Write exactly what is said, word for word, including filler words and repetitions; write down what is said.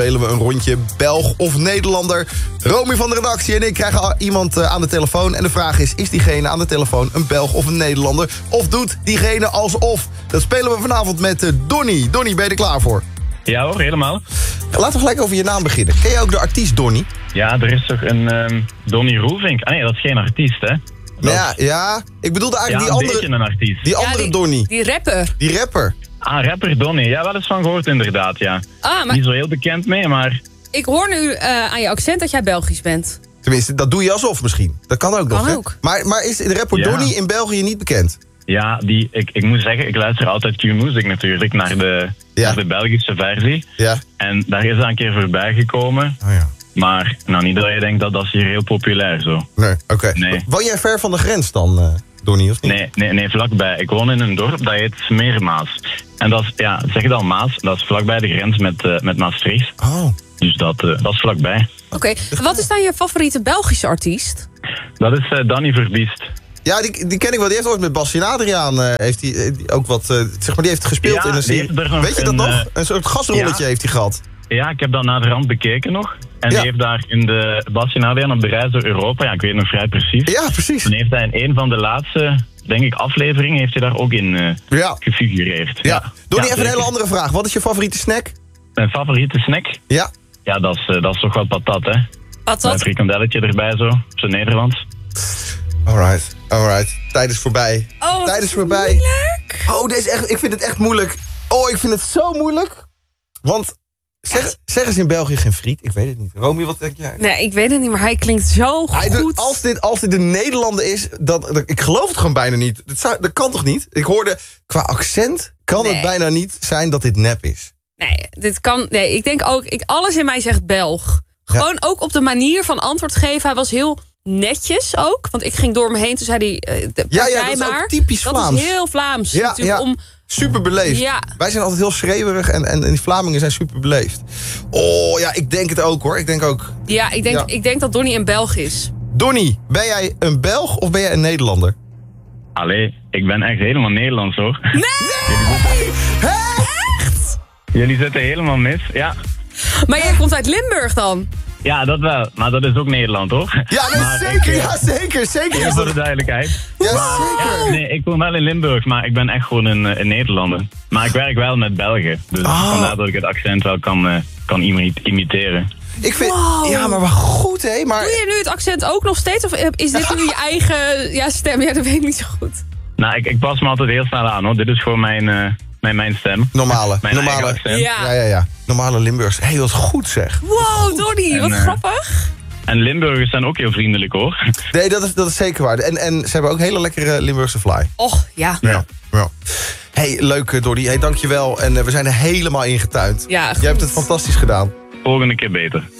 spelen we een rondje Belg of Nederlander. Romy van de redactie en ik krijgen iemand uh, aan de telefoon. En de vraag is, is diegene aan de telefoon een Belg of een Nederlander? Of doet diegene alsof? Dat spelen we vanavond met uh, Donnie. Donnie, ben je er klaar voor? Ja hoor, helemaal. Laten we gelijk over je naam beginnen. Ken je ook de artiest Donnie? Ja, er is toch een um, Donnie Roelvink. Ah nee, dat is geen artiest, hè? Dat... Ja, ja, ik bedoelde eigenlijk ja, die andere... een artiest. Die andere ja, die, Donnie. Die rapper. Die rapper. Ah, rapper Donnie. Ja, wel eens van gehoord inderdaad, ja. Ah, maar niet zo heel bekend mee, maar... Ik hoor nu uh, aan je accent dat jij Belgisch bent. Tenminste, dat doe je alsof misschien. Dat kan ook kan nog, hè? ook. Maar, maar is de rapper ja. Donnie in België niet bekend? Ja, die, ik, ik moet zeggen, ik luister altijd Q-Music natuurlijk, naar de, ja. naar de Belgische versie. Ja. En daar is hij een keer voorbij gekomen. Oh ja. Maar nou, niet dat je denkt dat dat is hier heel populair zo. Nee, oké. Okay. Nee. Woon jij ver van de grens dan, uh, Donnie, of niet? Nee, nee, nee, vlakbij. Ik woon in een dorp dat heet Smeermaas. En dat is, ja, zeg het al, Maas, dat is vlakbij de grens met, uh, met Maastricht. Oh. Dus dat, uh, dat is vlakbij. Oké, okay. Wat is dan je favoriete Belgische artiest? Dat is uh, Danny Verbiest. Ja, die, die ken ik wel. Die heeft ooit met Bas en Adriaan uh, heeft die, uh, die ook wat, uh, zeg maar, die heeft gespeeld ja, in een serie. Weet je dat een, nog? Uh, een soort gastrolletje ja. heeft hij gehad. Ja, ik heb dat naderhand bekeken nog. En ja. die heeft daar in de Bas en Adriaan op de reis door Europa, ja, ik weet nog vrij precies. Ja, precies. En heeft hij in een van de laatste, denk ik, afleveringen, heeft hij daar ook in uh, ja. gefigureerd. Ja. Ja. Doe ja, even een hele andere vraag. Wat is je favoriete snack? Mijn favoriete snack? Ja. Ja, dat is, uh, dat is toch wel patat, hè? Patat? Een frikandelletje erbij zo, op zijn Nederlands. Alright, alright. Tijd is voorbij. Oh, Tijd is voorbij. Moeilijk. Oh, deze is echt, ik vind het echt moeilijk. Oh, ik vind het zo moeilijk. Want, zeg, zeg eens in België geen friet. Ik weet het niet. Romy, wat denk jij? Nee, ik weet het niet, maar hij klinkt zo hij goed. Doet, als, dit, als dit een Nederlander is, dan, dan, ik geloof het gewoon bijna niet. Dat, zou, dat kan toch niet? Ik hoorde, qua accent kan nee. het bijna niet zijn dat dit nep is. Nee, dit kan. Nee, ik denk ook, ik, alles in mij zegt Belg. Gewoon ja. ook op de manier van antwoord geven. Hij was heel netjes ook. Want ik ging door me heen, toen zei hij... Uh, de ja, ja, dat is maar. ook typisch dat Vlaams. Dat is heel Vlaams. Ja, ja. Om... super beleefd. Ja. Wij zijn altijd heel schreeuwerig en, en, en die Vlamingen zijn super beleefd. Oh ja, ik denk het ook hoor. Ik denk ook... Ja, ik denk, ja. ik denk dat Donnie een Belg is. Donnie, ben jij een Belg of ben jij een Nederlander? Allee, ik ben echt helemaal Nederlands hoor. Nee! Hè? Echt? Jullie zitten helemaal mis, ja. Maar jij komt uit Limburg dan? Ja, dat wel. Maar dat is ook Nederland, hoor. Ja, nee, zeker, ik, ja, zeker, zeker. Ja, voor de duidelijkheid. Ja, maar, zeker. Ja, nee, ik woon wel in Limburg, maar ik ben echt gewoon een, een Nederlander. Maar ik werk wel met Belgen. Dus oh. vandaar dat ik het accent wel kan, uh, kan imiteren. Ik vind... Wow. Ja, maar wat goed, hè? Maar... Doe je nu het accent ook nog steeds? Of is dit nu je eigen ja, stem? Ja, dat weet ik niet zo goed. Nou, ik, ik pas me altijd heel snel aan, hoor. Dit is gewoon mijn... Uh, Mijn, mijn stem. Normale. Mijn normale accent. Ja. ja, ja, ja. Normale Limburgs. Hé, hey, wat goed zeg. Wow, Donnie, wat en, grappig. En Limburgers zijn ook heel vriendelijk, hoor. Nee, dat is, dat is zeker waar. En, en ze hebben ook hele lekkere Limburgse fly. Och, ja. Ja. ja. Hey, leuk Donnie. Hey, dankjewel. En uh, we zijn er helemaal in getuind. Ja, goed. Jij hebt het fantastisch gedaan. Volgende keer beter.